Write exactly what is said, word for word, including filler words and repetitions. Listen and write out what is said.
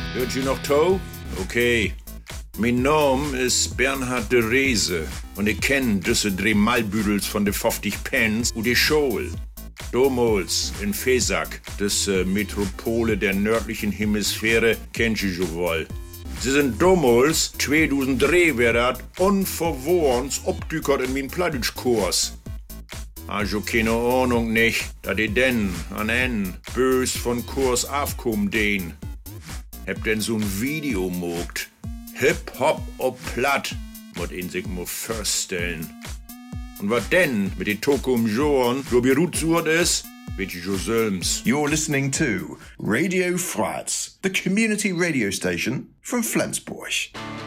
Hört ihr noch to? Okay. Mein Name ist Bernhard de Reese und ich kenn diese drei Malbüdels von de fünfzig Pence und die Schule. Damals in Fesak, das äh, Metropole der nördlichen Hemisphäre, kennt ihr schon wohl. Sie sind damals, zweitausenddrei wär dat, unverworrens obdükert in mein Plattdeutschkurs. Also keine Ahnung nicht, da die denn an en bös von Kurs aufkommen den. Hab denn so'n Video mogt. Hip-Hop ob platt, mut ihn sich mo vorstellen. Und was denn mit den Tokum Joren, wo Beirut sucht ist, wird jo selbst. You're listening to Radio Freiz, the community radio station from Flensburg.